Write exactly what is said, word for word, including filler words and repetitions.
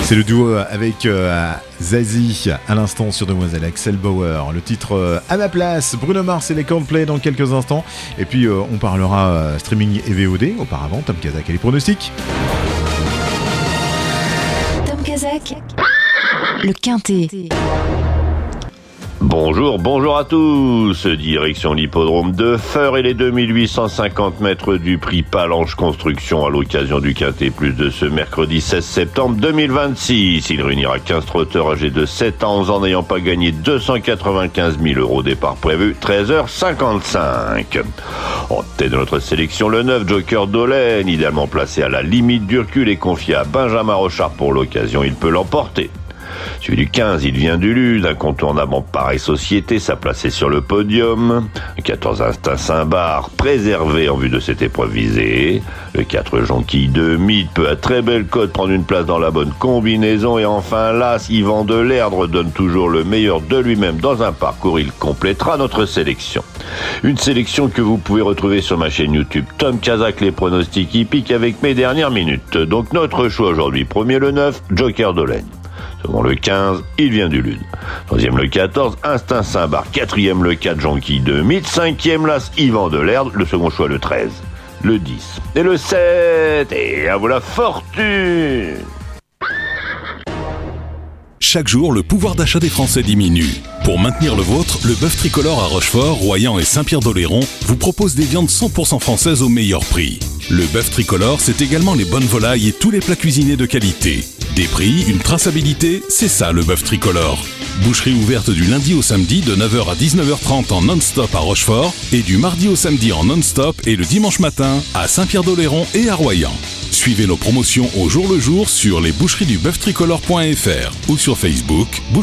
C'est le duo avec euh, Zazie à l'instant sur Demoiselle Axel Bauer. Le titre euh, à ma place, Bruno Mars et les Coldplay dans quelques instants. Et puis euh, on parlera euh, streaming et V O D. Auparavant, Tom Kazak et les pronostics. Tom Kazak, le Quintet. Bonjour, bonjour à tous. Direction l'hippodrome de Feur et les deux mille huit cent cinquante mètres du prix Palanche Construction à l'occasion du Quintet Plus de ce mercredi seize septembre deux mille vingt-six. Il réunira quinze trotteurs âgés de sept à onze ans n'ayant pas gagné deux cent quatre-vingt-quinze mille euros. Départ prévu treize heures cinquante-cinq. En tête de notre sélection, le neuf Joker Dolène, idéalement placé à la limite du recul et confié à Benjamin Rochard pour l'occasion. Il peut l'emporter. Celui du quinze, il vient du Lude, incontournable en pareille société, sa place est sur le podium. Le quatorze Instinct Saint-Bar, préservé en vue de cette épreuve visée. Le quatre Jonquille de Mythe peut à très belle cote prendre une place dans la bonne combinaison. Et enfin l'As Yvan de Lerdre donne toujours le meilleur de lui-même dans un parcours. Il complétera notre sélection. Une sélection que vous pouvez retrouver sur ma chaîne YouTube Tom Kazak, les pronostics hippiques avec mes dernières minutes. Donc notre choix aujourd'hui, premier le neuf, Joker Dolène. Second le quinze, il vient du Lude. Troisième le quatorze, Instinct Saint-Bar. Quatrième le quatre, Jonquille de Mythe. Cinquième l'As Yvan de Lerdre. Le second choix le treize, le dix et le sept. Et à vous la fortune! Chaque jour, le pouvoir d'achat des Français diminue. Pour maintenir le vôtre, le bœuf tricolore à Rochefort, Royan et Saint-Pierre-d'Oléron vous propose des viandes cent pour cent françaises au meilleur prix. Le bœuf tricolore, c'est également les bonnes volailles et tous les plats cuisinés de qualité. Des prix, une traçabilité, c'est ça le bœuf tricolore. Boucherie ouverte du lundi au samedi de neuf heures à dix-neuf heures trente en non-stop à Rochefort et du mardi au samedi en non-stop et le dimanche matin à Saint-Pierre-d'Oléron et à Royan. Suivez nos promotions au jour le jour sur les boucheries du bœuf tricolore point f r ou sur Facebook.